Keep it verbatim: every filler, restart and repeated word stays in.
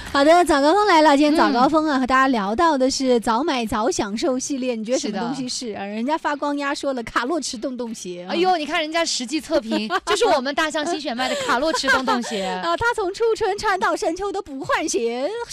好的，早高峰来了。今天早高峰啊，嗯、和大家聊到的是早买早享受系列。你觉得什么东西是？是人家发光鸭说了，卡洛驰洞洞鞋。 哎呦，你看人家实际测评，就是我们大象新选卖的卡洛驰洞洞鞋啊，他从初春穿到深秋都不换鞋。